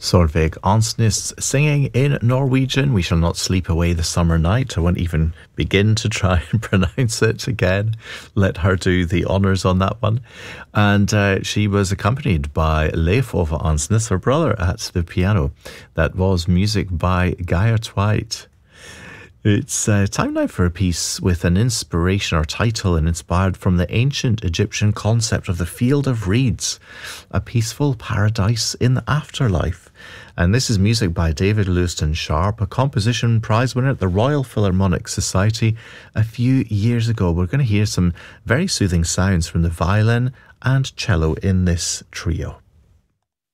Solveig Ansnes singing in Norwegian. We shall not sleep away the summer night. I won't even begin to try and pronounce it again. Let her do the honours on that one. And she was accompanied by Leif Ove Ansnes, her brother, at the piano. That was music by Geir Tveit. It's time now for a piece with an inspiration or title and inspired from the ancient Egyptian concept of the Field of Reeds, a peaceful paradise in the afterlife. And this is music by David Lewiston Sharp, a composition prize winner at the Royal Philharmonic Society a few years ago. We're going to hear some very soothing sounds from the violin and cello in this trio.